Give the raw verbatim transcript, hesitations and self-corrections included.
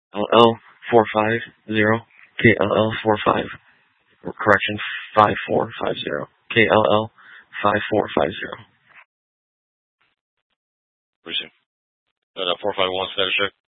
L L four five zero. K L L four five. Correction, five four five zero. K L L five four five zero. Appreciate it. Uh, four five one, status check.